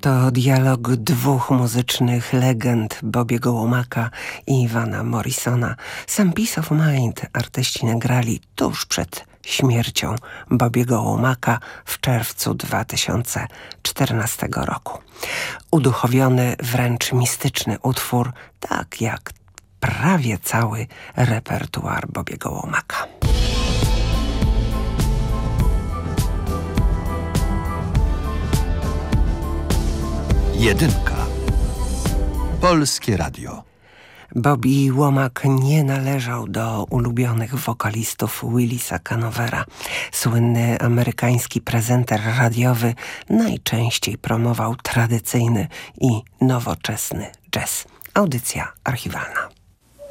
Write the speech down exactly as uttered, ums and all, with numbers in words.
To dialog dwóch muzycznych legend, Bobiego Womacka i Vana Morrisona. Sam Peace of Mind artyści nagrali tuż przed śmiercią Bobiego Womacka w czerwcu dwa tysiące czternastego roku. Uduchowiony, wręcz mistyczny utwór, tak jak prawie cały repertuar Bobiego Womacka. Jedynka. Polskie Radio. Bobby Womack nie należał do ulubionych wokalistów Willisa Canovera. Słynny amerykański prezenter radiowy najczęściej promował tradycyjny i nowoczesny jazz. Audycja archiwalna.